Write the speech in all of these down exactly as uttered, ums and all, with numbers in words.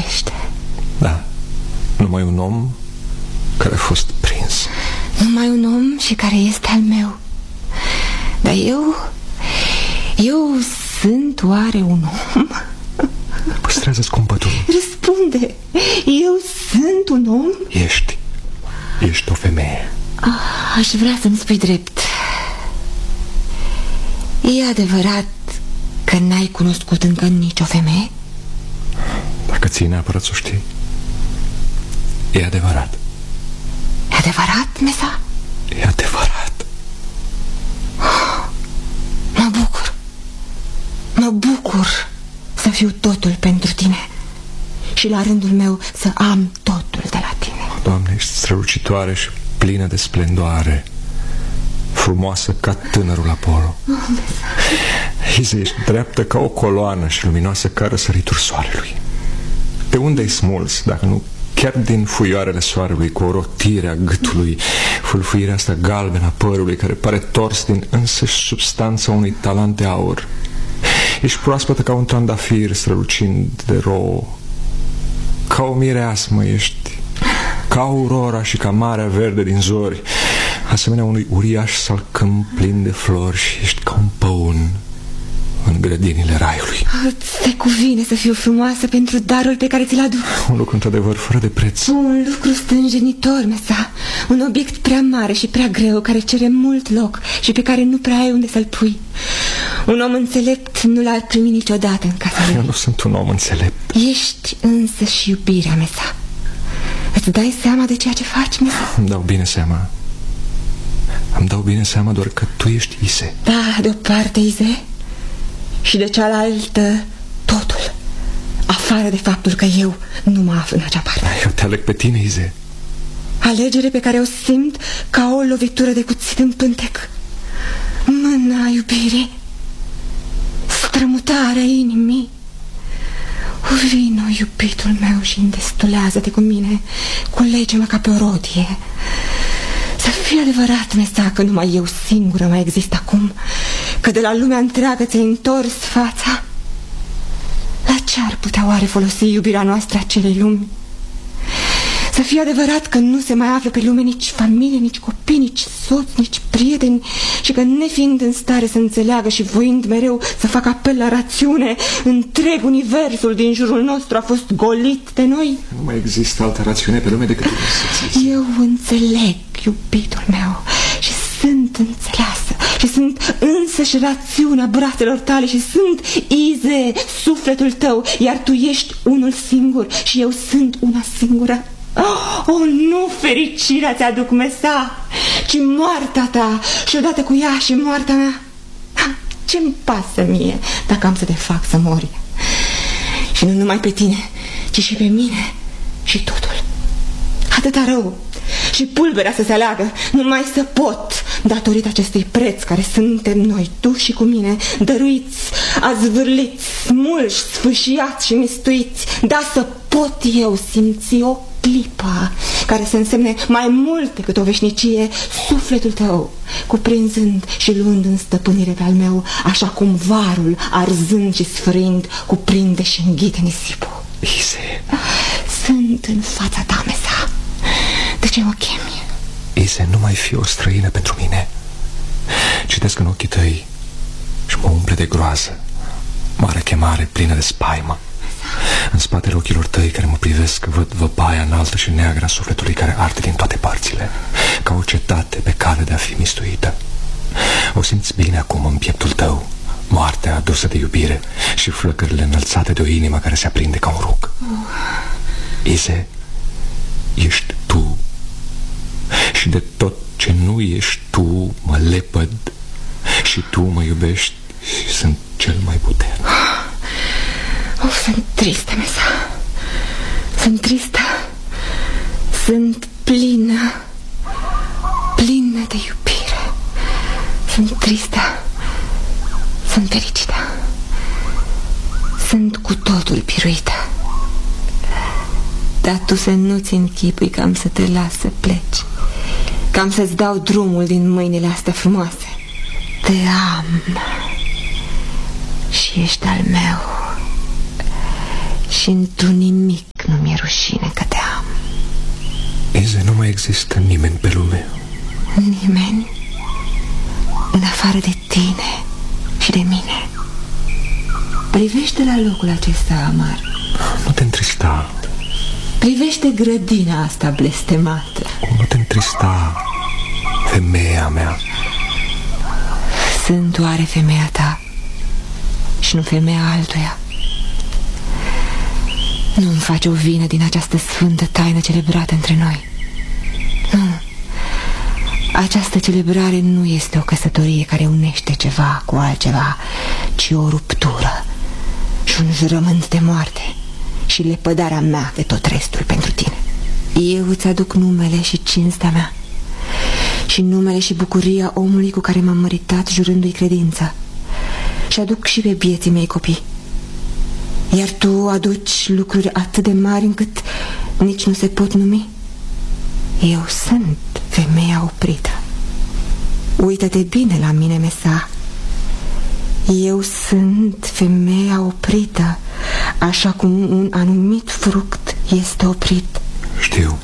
iubește. Da, numai un om care a fost prins. Numai un om și care este al meu. Dar eu... Eu sunt oare un om? Păstrează scumpătul. Răspunde. Eu sunt un om? Ești. Ești o femeie. Ah, aș vrea să-mi spui drept. E adevărat că n-ai cunoscut încă nicio femeie? Dacă ții neapărat să o știi. E adevărat. E adevărat, Mesa? E adevărat. Mă bucur. Mă bucur să fiu totul pentru tine și la rândul meu să am totul de la tine. Doamne, ești strălucitoare și plină de splendoare, frumoasă ca tânărul Apollo. Oh, Ize, ești dreaptă ca o coloană și luminoasă ca răsăritul soarelui. De unde ai smuls, dacă nu chiar din fuioarele soarelui, cu o rotire a gâtului, fulfuirea asta galbenă a părului, care pare tors din însăși substanța unui talent de aur? Ești proaspătă ca un trandafir strălucind de rouă, ca o mireasmă ești, ca aurora și ca marea verde din zori, asemenea unui uriaș salcâm plin de flori, și ești ca un păun în grădinile raiului. Se cuvine să fiu frumoasă pentru darul pe care ți-l aduc. Un lucru într-adevăr fără de preț. Un lucru stânjenitor, Mesa. Un obiect prea mare și prea greu, care cere mult loc și pe care nu prea ai unde să-l pui. Un om înțelept nu l-ar primi niciodată în casa lui. Eu nu sunt un om înțelept. Ești însă și iubirea, Mesa. Îți dai seama de ceea ce faci, Mesa? Îmi dau bine seama. Îmi dau bine seama doar că tu ești Ise. Da, de o parte Ise, și de cealaltă totul, afară de faptul că eu nu mă aflu în acea parte. Eu te aleg pe tine, Ise. Alegere pe care o simt ca o lovitură de cuțit în pântec. Mâna iubirii, strămutarea inimii. Vino, iubitul meu, și îndestulează-te cu mine. Culege-mă ca pe o rodie. Să fie adevărat, Mesa, că numai eu singură mai exist acum, că de la lumea întreagă ți-ai întors fața. La ce ar putea oare folosi iubirea noastră acelei lumi? Să fie adevărat că nu se mai află pe lume nici familie, nici copii, nici soț, nici prieteni, și că, nefiind în stare să înțeleagă și voind mereu să facă apel la rațiune, întreg universul din jurul nostru a fost golit de noi. Nu mai există altă rațiune pe lume decât însăți. Eu înțeleg, iubitul meu, și sunt înțeleasă, și sunt însăși rațiunea brațelor tale, și sunt, Ize, sufletul tău, iar tu ești unul singur și eu sunt una singură. Oh, oh, nu fericirea ți-aduc, Mesa, ci moartea ta, și odată cu ea și moartea mea. Ce-mi pasă mie dacă am să te fac să mori? Și nu numai pe tine, ci și pe mine și totul. Atâta rău și pulberea să se aleagă, numai să pot, datorită acestui preț care suntem noi, tu și cu mine, dăruiți, azvârliți, smulși, sfâșiați și mistuiți. Da, să pot eu simți o clipă care să însemne mai mult decât o veșnicie sufletul tău, cuprinzând și luând în stăpânire pe al meu, așa cum varul, arzând și sfârâind, cuprinde și înghite nisipul. Ise, sunt în fața ta, Mesa. De ce mă chemi? Ise, nu mai fi o străină pentru mine. Citesc în ochii tăi și mă umple de groază, mare chemare plină de spaimă. În spatele ochilor tăi care mă privesc văd văpaia înaltă și neagră a sufletului care arde din toate părțile, ca o cetate pe cale de a fi mistuită. O simți bine acum în pieptul tău, moartea adusă de iubire și flăcările înălțate de o inimă care se aprinde ca un rug. Ise, ești tu, și de tot ce nu ești tu mă lepăd, și tu mă iubești și sunt cel mai puternic. Oh, sunt tristă, Mesa. Sunt tristă. Sunt plină, plină de iubire. Sunt tristă. Sunt fericită. Sunt cu totul biruită. Dar tu să nu-ți închipui că am să te las să pleci, că am să-ți dau drumul din mâinile astea frumoase. Te am și ești al meu, și într-un nimic rușine că te am. Ize, nu mai există nimeni pe lume. Nimeni în afară de tine și de mine. Privește la locul acesta amar. Nu te întrista. Privește grădina asta blestemată. Nu te întrista, femeia mea. Sunt oare femeia ta și nu femeia altuia? Nu-mi faci o vină din această sfântă taină celebrată între noi. Nu. Această celebrare nu este o căsătorie care unește ceva cu altceva, ci o ruptură și un jurământ de moarte și lepădarea mea de tot restul pentru tine. Eu îți aduc numele și cinstea mea și numele și bucuria omului cu care m-am măritat jurându-i credința, și aduc și pe bieții mei copii. Iar tu aduci lucruri atât de mari încât nici nu se pot numi. Eu sunt femeia oprită. Uită-te bine la mine, Mesa. Eu sunt femeia oprită, așa cum un anumit fruct este oprit. Știu.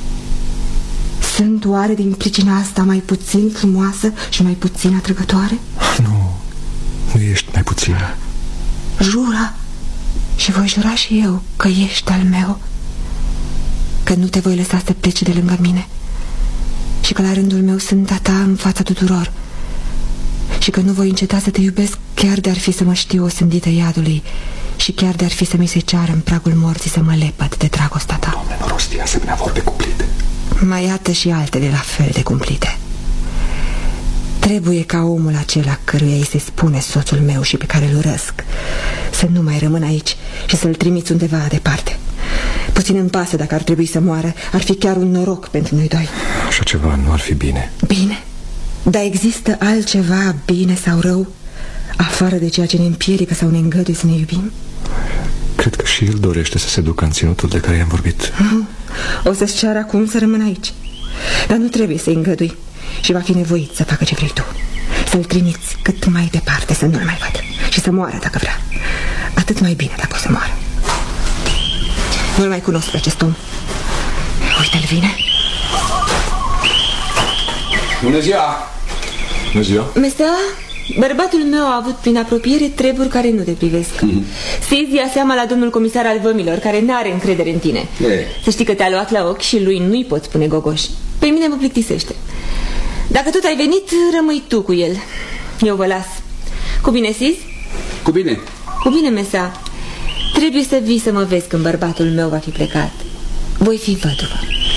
Sunt oare din pricina asta mai puțin frumoasă și mai puțin atrăgătoare? Nu, nu ești mai puțină. Jura, și voi jura și eu că ești al meu, că nu te voi lăsa să pleci de lângă mine și că la rândul meu sunt a ta în fața tuturor și că nu voi înceta să te iubesc, chiar de-ar fi să mă știu osândită iadului și chiar de-ar fi să mi se ceară în pragul morții să mă lepăd de dragostea ta. Doamne, nu rosti asemenea vorbe cumplite. Mai iată și altele la fel de cumplite. Trebuie ca omul acela căruia îi se spune soțul meu și pe care îl urăsc să nu mai rămân aici și să-l trimiți undeva departe. Puțin îmi pasă dacă ar trebui să moară. Ar fi chiar un noroc pentru noi doi. Așa ceva nu ar fi bine. Bine? Dar există altceva bine sau rău afară de ceea ce ne împiedică sau ne îngăduie să ne iubim? Cred că și el dorește să se ducă în ținutul de care i-am vorbit. Nu, o să-ți ceară acum să rămân aici. Dar nu trebuie să-i îngădui și va fi nevoit să facă ce vrei tu. Să-l trimiți cât mai departe, să nu-l mai văd și să moară dacă vrea. Atât mai bine dacă o să moară. Nu-l mai cunosc pe acest om. Uite-l vine. Bună ziua! Bună ziua! Mesa, bărbatul meu a avut prin apropiere treburi care nu te privesc. mm-hmm. Sizi ia seama la domnul comisar al vămilor, care n-are încredere în tine. e. Să știi că te-a luat la ochi și lui nu-i poți spune gogoș. Pe mine mă plictisește. Dacă tot ai venit, rămâi tu cu el. Eu vă las. Cu bine, Sizi? Cu bine. Cu bine, Mesa. Trebuie să vii să mă vezi când bărbatul meu va fi plecat. Voi fi văduvă.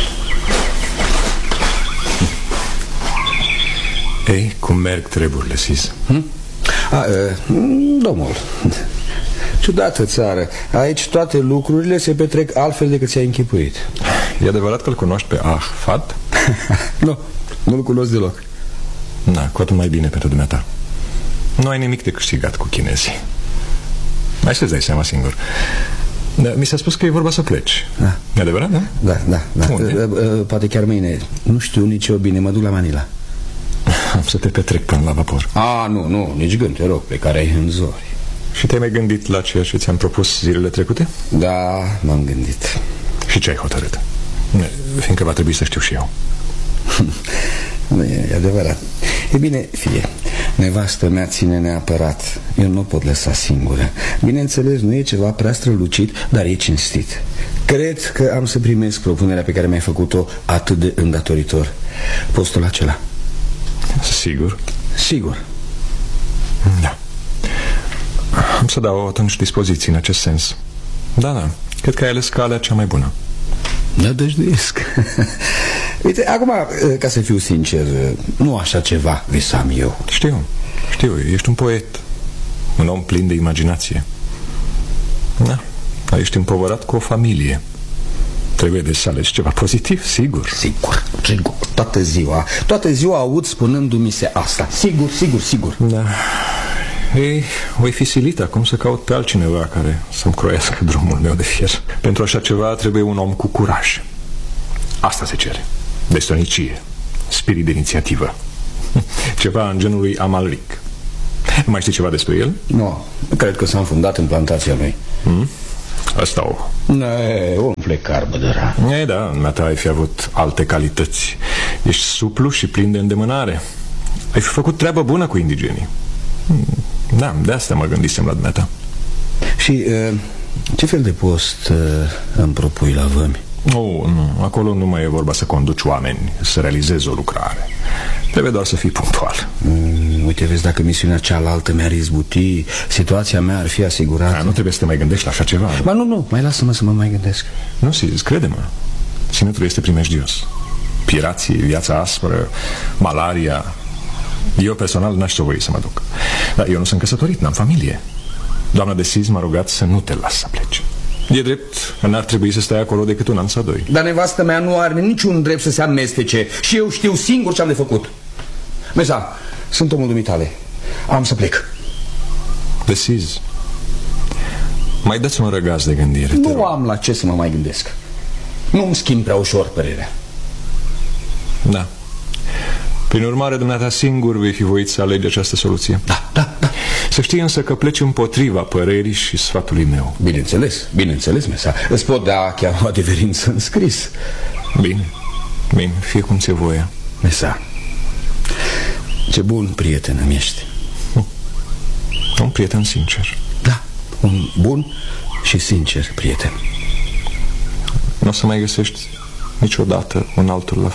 Ei, cum merg treburile, Sis? Hm? A, uh, domnul, ciudată țară. Aici toate lucrurile se petrec altfel decât ți-ai închipuit. E adevărat că îl cunoști pe Ahfat? Nu, nu-l cunosc deloc. Na, cu atât mai bine pentru dumneata. Nu ai nimic de câștigat cu chinezii. Mai să-ți dai seama singur. Da, mi s-a spus că e vorba să pleci. Da. E adevărat, da? Da, da, da. Unde? Poate chiar mâine. Nu știu nici eu bine, mă duc la Manila. Am să te petrec până la vapor. A, nu, nu, nici gând, te rog, pe care ai în zori. Și te-ai mai gândit la ceea ce ți-am propus zilele trecute? Da, m-am gândit. Și ce ai hotărât? Fiindcă va trebui să știu și eu. Nu, e adevărat. E bine, fie, nevastă mea ține neapărat. Eu nu pot lăsa singură. Bineînțeles, nu e ceva prea strălucit, dar e cinstit. Cred că am să primesc propunerea pe care mi-ai făcut-o atât de îndatoritor. Postul acela. Sigur? Sigur. Da. Am să dau atunci dispoziții în acest sens. Da, da, cred că ai ales calea cea mai bună. Da, dăjduiesc. Uite, acum, ca să fiu sincer, nu așa ceva visam eu. Știu, știu, ești un poet, un om plin de imaginație. Da, dar ești împovărat cu o familie. Trebuie de să alegi ceva pozitiv, sigur. Sigur, sigur, toată ziua Toată ziua aud spunându-mi se asta. Sigur, sigur, sigur. Da. Ei, voi fi silit acum să caut pe altcineva care să-mi croiască drumul meu de fier. Pentru așa ceva trebuie un om cu curaj. Asta se cere. Destonicie, spirit de inițiativă. Ceva în genul lui Amalric. Nu mai știi ceva despre el? Nu, cred că s-a înfundat în plantația lui. mm? Asta o. E, umfle carbă de rar. E, da, dumneata ai fi avut alte calități. Ești suplu și plin de îndemânare. Ai fi făcut treabă bună cu indigenii. Da, de asta mă gândisem la dumneata. Și uh, ce fel de post uh, îmi propui la vămi? Oh, nu, acolo nu mai e vorba să conduci oameni, să realizezi o lucrare. Trebuie doar să fii punctual. mm, Uite, vezi, dacă misiunea cealaltă mi-ar izbuti, situația mea ar fi asigurată. A, nu trebuie să te mai gândești la așa ceva. Ba nu, nu, mai lasă-mă să mă mai gândesc. Nu, Sis, crede-mă. Ținutul este primejdios. Pirații, viața aspră, malaria. Eu personal n-aș voi să mă duc. Dar eu nu sunt căsătorit, n-am familie. Doamna de Sis m-a rugat să nu te las să pleci. E drept, n-ar trebui să stai acolo decât un an sau doi. Dar nevastă mea nu are niciun drept să se amestece. Și eu știu singur ce am de făcut. Mesa, sunt omul dumitale. Am să plec. De Sis, mai dați un răgaz de gândire. Nu am la ce să mă mai gândesc. Nu-mi schimb prea ușor părerea. Da. Prin urmare, dumneata singur vei fi voit să alegi această soluție. Da, da, da. Să știi însă că pleci împotriva părerii și sfatului meu. Bineînțeles, bineînțeles, Mesa. Îți pot da chiar o adeverință în scris. Bine, bine, fie cum ți-e voia. Mesa, ce bun prieten îmi ești. Un prieten sincer. Da, un bun și sincer prieten. Nu o să mai găsești niciodată un altul la fel.